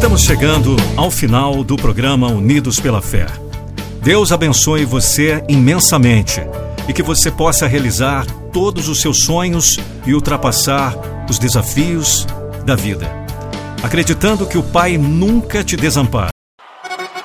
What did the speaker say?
Estamos chegando ao final do programa Unidos pela Fé. Deus abençoe você imensamente e que você possa realizar todos os seus sonhos e ultrapassar os desafios da vida, acreditando que o Pai nunca te desampara.